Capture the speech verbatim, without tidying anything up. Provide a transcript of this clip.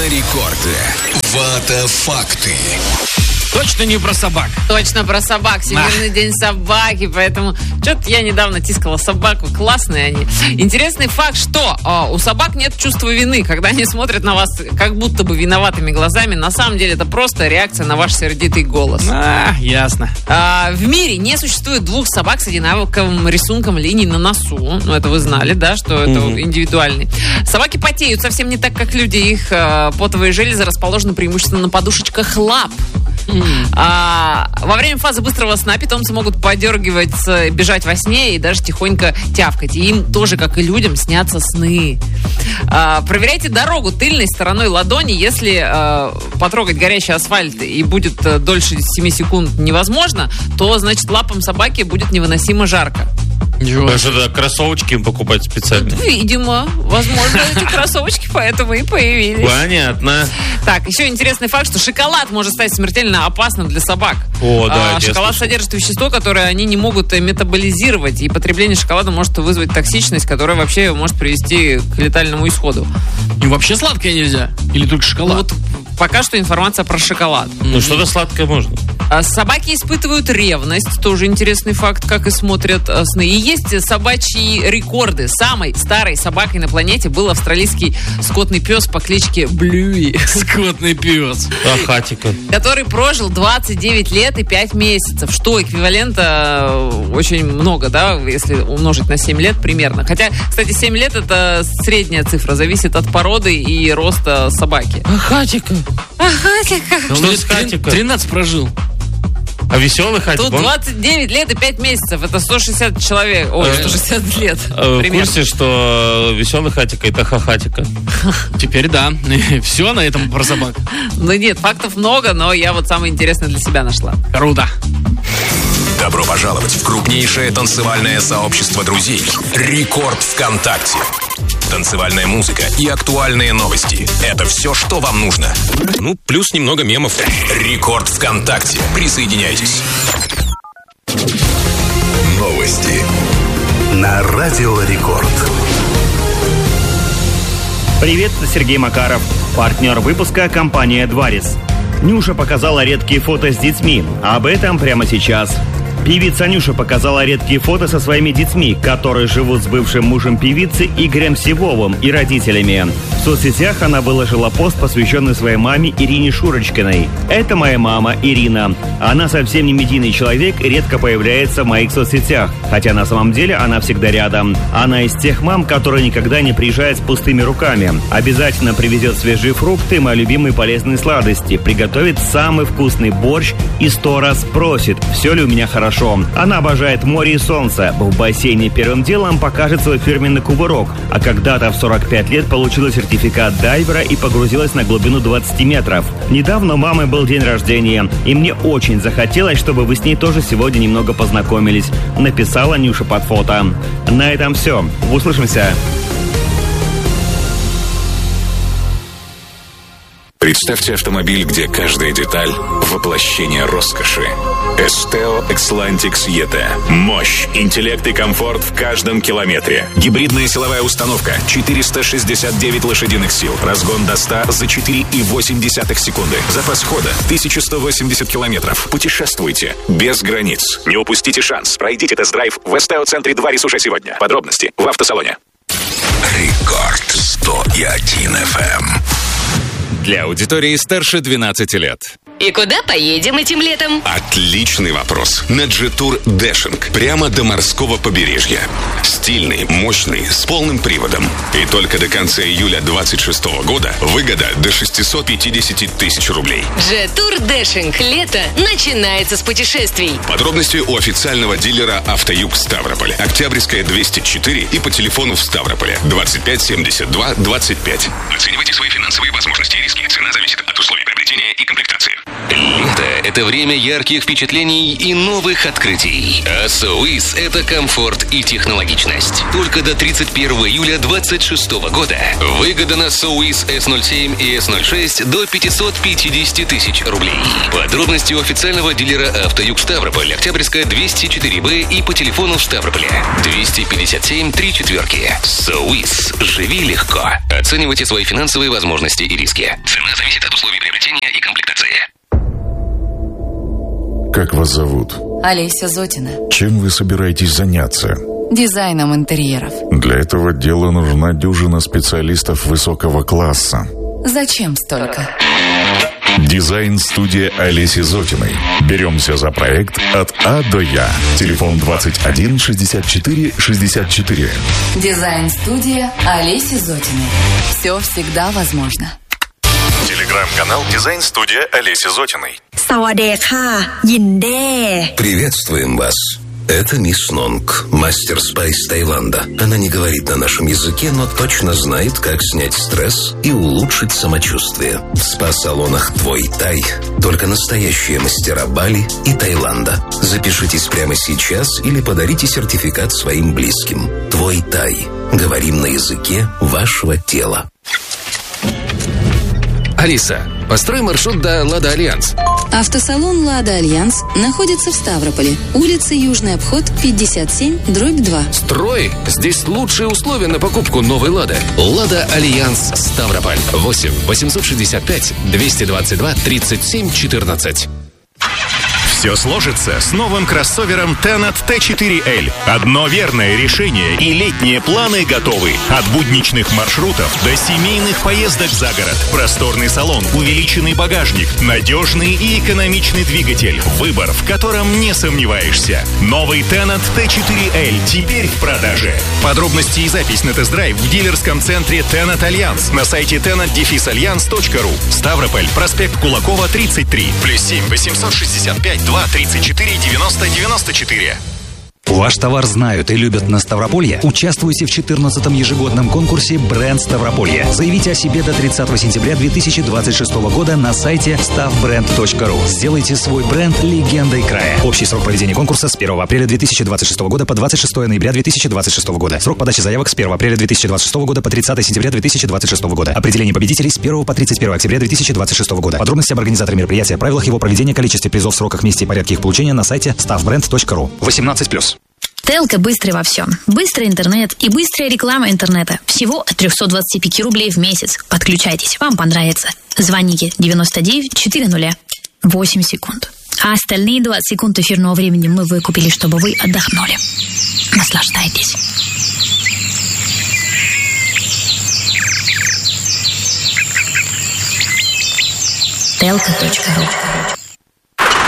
рекорде. Вата-факты. Точно не про собак. Точно про собак. Всемирный день собаки. Поэтому что-то я недавно тискала собаку. Классные они. Интересный факт, что э, у собак нет чувства вины, когда они смотрят на вас как будто бы виноватыми глазами. На самом деле это просто реакция на ваш сердитый голос. А, ясно. А, в мире не существует двух собак с одинаковым рисунком линий на носу. Ну, это вы знали, да, что это mm-hmm. индивидуальный. Собаки потеют совсем не так, как люди. Их э, потовые железы расположены преимущественно на подушечках лап. А, во время фазы быстрого сна питомцы могут подергиваться, бежать во сне и даже тихонько тявкать. И им тоже, как и людям, снятся сны. А, проверяйте дорогу тыльной стороной ладони. Если а, потрогать горящий асфальт и будет а, дольше семи секунд невозможно, то, значит, лапам собаки будет невыносимо жарко. Что-то кроссовочки им покупать специально. Видимо, возможно, эти кроссовочки поэтому и появились. Понятно. Так, еще интересный факт, что шоколад может стать смертельно опасным для собак. О, да, а, шоколад содержит вещество, которое они не могут метаболизировать, и потребление шоколада может вызвать токсичность, которая вообще может привести к летальному исходу. И вообще сладкое нельзя? Или только шоколад? Ну, вот пока что информация про шоколад. Ну, mm-hmm. что-то сладкое можно. А, собаки испытывают ревность, тоже интересный факт, как и смотрят а, сны. И есть собачьи рекорды. Самой старой собакой на планете был австралийский скотный пес по кличке Блюи. Скотный пес. Ахатика. Который прожил двадцать девять лет и пять месяцев, что эквивалента очень много, да, если умножить на семь лет примерно. Хотя, кстати, семь лет это средняя цифра, зависит от породы и роста собаки. Ахатика. Ахатика. Что с Хатика? тринадцать прожил. А веселый Хатик? Тут двадцать девять лет и пять месяцев. Это сто шестьдесят человек. Ой, сто шестьдесят лет. В курсе, что веселый Хатика это хахатика? Теперь да. Все на этом про собак. Ну нет, фактов много, но я вот самое интересное для себя нашла. Круто. Добро пожаловать в крупнейшее танцевальное сообщество друзей. Рекорд ВКонтакте. Танцевальная музыка и актуальные новости. Это все, что вам нужно. Ну, плюс немного мемов. Рекорд ВКонтакте. Присоединяйтесь. Новости на Радио Рекорд. Привет, это Сергей Макаров. Партнер выпуска – компания «Дварис». Нюша показала редкие фото с детьми. Об этом прямо сейчас. Певица Нюша показала редкие фото со своими детьми, которые живут с бывшим мужем певицы Игорем Сивовым и родителями. В соцсетях она выложила пост, посвященный своей маме Ирине Шурочкиной. «Это моя мама Ирина. Она совсем не медийный человек и редко появляется в моих соцсетях, хотя на самом деле она всегда рядом. Она из тех мам, которые никогда не приезжают с пустыми руками. Обязательно привезет свежие фрукты и мои любимые полезные сладости, приготовит самый вкусный борщ и сто раз спросит, все ли у меня хорошо. Она обожает море и солнце. В бассейне первым делом покажет свой фирменный кувырок. А когда-то в сорок пять лет получила сертификат дайвера и погрузилась на глубину двадцать метров. Недавно у мамы был день рождения, и мне очень захотелось, чтобы вы с ней тоже сегодня немного познакомились. Написала Нюша под фото. На этом все. Услышимся. Представьте автомобиль, где каждая деталь – воплощение роскоши. Esteo Xlantix и ти. Мощь, интеллект и комфорт в каждом километре. Гибридная силовая установка, четыреста шестьдесят девять лошадиных сил. Разгон до ста за четыре и восемь десятых секунды. Запас хода – тысяча сто восемьдесят километров. Путешествуйте без границ. Не упустите шанс. Пройдите тест-драйв в Esteo-центре Дварис уже сегодня. Подробности в автосалоне. Рекорд сто один эф эм. Для аудитории старше двенадцати лет. И куда поедем этим летом? Отличный вопрос. На Джетур Дэшинг. Прямо до морского побережья. Стильный, мощный, с полным приводом. И только до конца июля двадцать шестого года выгода до шестьсот пятьдесят тысяч рублей. Джетур Дэшинг. Лето начинается с путешествий. Подробности у официального дилера «Автоюг» Ставрополь. Октябрьская, двести четыре и по телефону в Ставрополе двадцать пять семьдесят два двадцать пять. Оценивайте свои финансовые возможности и риски. Цена зависит от условий приобретения. приобретения и комплектации. Лето – это время ярких впечатлений и новых открытий. А Соуис – это комфорт и технологичность. Только до тридцать первого июля две тысячи двадцать шестого года выгода на Соуис эс ноль семь и эс ноль шесть до пятьсот пятьдесят тысяч рублей. Подробности у официального дилера «Автоюг Ставрополь», Октябрьская, двести четыре бэ и по телефону в Ставрополе двести пятьдесят семь три четверки. Соуис. Живи легко. Оценивайте свои финансовые возможности и риски. Цена зависит от условий приобретения и комплектации. Как вас зовут? Олеся Зотина. Чем вы собираетесь заняться? Дизайном интерьеров. Для этого дела нужна дюжина специалистов высокого класса. Зачем столько? Дизайн-студия Олеси Зотиной. Беремся за проект от А до Я. Телефон двадцать один шестьдесят четыре шестьдесят четыре. Дизайн-студия Олеси Зотиной. Все всегда возможно. Телеграм-канал «Дизайн-студия Олеси Зотиной». Приветствуем вас. Это мисс Нонг, мастер спа из Таиланда. Она не говорит на нашем языке, но точно знает, как снять стресс и улучшить самочувствие. В спа-салонах «Твой Тай» только настоящие мастера Бали и Таиланда. Запишитесь прямо сейчас или подарите сертификат своим близким. «Твой Тай». Говорим на языке вашего тела. Алиса, построй маршрут до «Лада Альянс». Автосалон «Лада Альянс» находится в Ставрополе. Улица Южный обход, пятьдесят семь, дробь два. Строй! Здесь лучшие условия на покупку новой «Лады». «Лада Альянс» Ставрополь. восемь восемьсот шестьдесят пять двести двадцать два тридцать семь четырнадцать. Все сложится с новым кроссовером Tenat тэ четыре эль. Одно верное решение и летние планы готовы. От будничных маршрутов до семейных поездок за город. Просторный салон, увеличенный багажник, надежный и экономичный двигатель. Выбор, в котором не сомневаешься. Новый Tenat тэ четыре эль теперь в продаже. Подробности и запись на тест-драйв в дилерском центре Tenat Альянс на сайте tenat dash alliance точка ру. Ставрополь, проспект Кулакова, тридцать три. Плюс семь восемьсот шестьдесят пять два тридцать четыре девяносто девяносто четыре. Ваш товар знают и любят на Ставрополье? Участвуйте в четырнадцатом ежегодном конкурсе «Бренд Ставрополье». Заявите о себе до тридцатого сентября две тысячи двадцать шестого года на сайте ставбренд точка ру. Сделайте свой бренд легендой края. Общий срок проведения конкурса с первого апреля две тысячи двадцать шестого года по двадцать шестого ноября две тысячи двадцать шестого года. Срок подачи заявок с первого апреля две тысячи двадцать шестого года по тридцатого сентября две тысячи двадцать шестого года. Определение победителей с первого по тридцать первого октября две тысячи двадцать шестого года. Подробности об организаторе мероприятия, правилах его проведения, количестве призов, сроках, месте и порядке их получения на сайте ставбренд точка ру. восемнадцать плюс. Телка быстрый во всем. Быстрый интернет и быстрая реклама интернета. Всего от триста двадцать пять рублей в месяц. Подключайтесь, вам понравится. Звоните девяносто девять четыреста. восемь секунд. А остальные двадцать секунд эфирного времени мы выкупили, чтобы вы отдохнули. Наслаждайтесь. телка точка ру.